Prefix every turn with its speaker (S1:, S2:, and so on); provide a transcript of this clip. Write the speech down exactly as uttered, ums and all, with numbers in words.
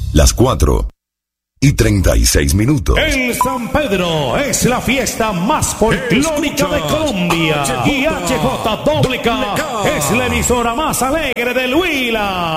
S1: las cuatro y treinta y seis minutos.
S2: En San Pedro es la fiesta más folclórica de Colombia. Y H J K es la emisora más alegre del Huila.